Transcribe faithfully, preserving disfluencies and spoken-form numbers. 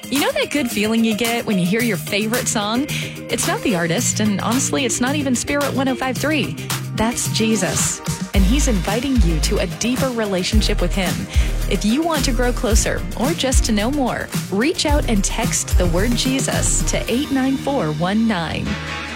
You know that good feeling you get when you hear your favorite song? It's not the artist, and honestly, it's not even Spirit one oh five three. That's Jesus. And he's inviting you to a deeper relationship with him. If you want to grow closer or just to know more, reach out and text the word Jesus to eight nine four one nine.